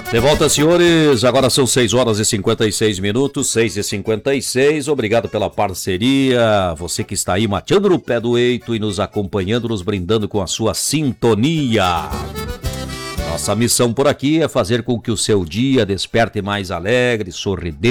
De volta, senhores, agora são 6h56, 6h56. Obrigado pela parceria, você que está aí mateando no pé do eito e nos acompanhando, nos brindando com a sua sintonia. Nossa missão por aqui é fazer com que o seu dia desperte mais alegre, sorridente.